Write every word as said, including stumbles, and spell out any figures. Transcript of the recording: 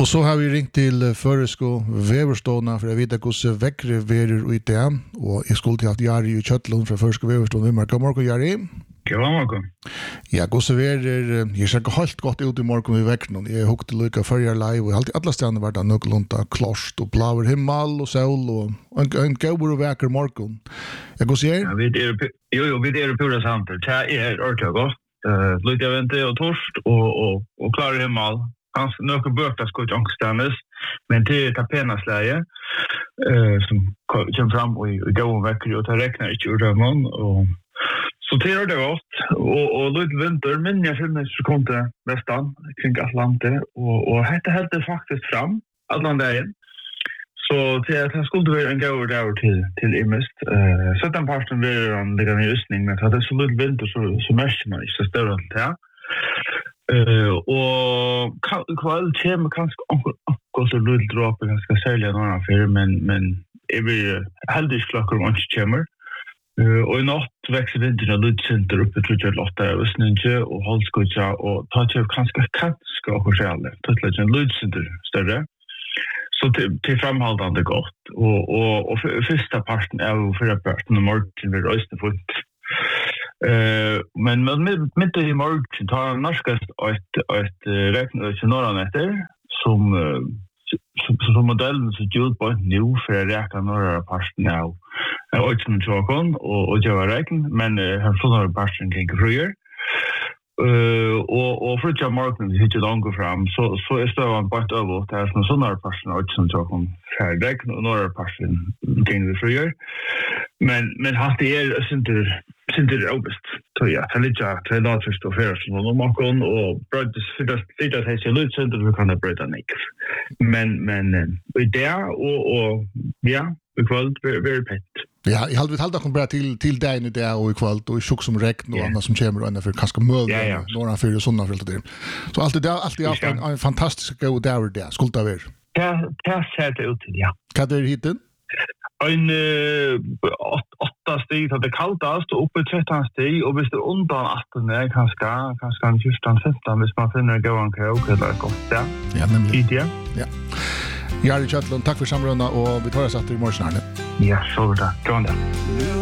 Och så har vi ringt till Föresko Väverståna för att veta hur väckre verer ut det. Och jag skulle till haft Jari i Köttlund från Föresko Väverståna. God morgon, Jari. God morgon. Ja, hur verer, jag ser helt gott ut i morgon i veckan. Jag har hukte lycka förra live och alltid alla ställen har varit någorlunda klost och blåver himmel och sol och en, en god och vacker morgon. Jag går säga? Ja, vi är jo jo, vi är på det samtidigt. Det är ordet gott. Eh, lycka vänta och torst och och och klar himmel. Kanske några böcker ska inte angstandes, men det är tapenaslä eh som kommer fram och i går veckor och det räknar inte ur det man och så det är det gott och och lite vinter men jag finner så kom det västan kring Atlanten och och det helt det faktiskt fram Atlanten. Så det det skulle vara en god dag till till imest. Eh så den parten blir en liten ljusning men det är så lite vinter så så märker man inte så större där. Uh, och kväll kommer kanske också så lite drop ganska sälja några affärer men men är vi heldigt klockor om inte kommer. Uh, och i natt växer vintern lite center uppe tror jag åtta och snöje och hållskotja och tar till kanske kanske och själva till en lite center större. Så till till framhållande gott och och och för, första parten är för att parten av marken vi rösta på. Eh men med mitt i morgon tar norskast ett ett räknar till några nätter som som som modellen så gjort på nu för att räkna några parter nu. Jag har inte någon och och jag räknar men har fått några parter kring fröjer. Eh och och för att marken hit långt fram så så är det en part över där som såna parter och som så kom för räkna några parter kring fröjer. Men men har det är inte inte det obest. Så ja, det är lite det är något först och främst som de har kon och bröt för det det att det är lite så att vi kan bryta ner. Men men i där och och ja, vi kvalt very pet. Ja, jag hade hållit kom bara till till dig nu där och i kvalt och i chock som räkn och yeah. annat som kommer ända för kanske möl ja, ja. några för såna för det. Så allt det där allt det är en, en fantastisk god där där skulle det vara. Ja, det ser det ut ja. Kan det hitten? En åtta steg så det kalltast och uppe tretton steg och visst det undan åtton är kanske kanske fjorton femton hvis man finner gå en krok eller gott där. Ja, nämligen. Idé. Ja. Jari Köttlund, tack för samrunda och vi tar oss att i morgon. Ja, så är det. Gå on där.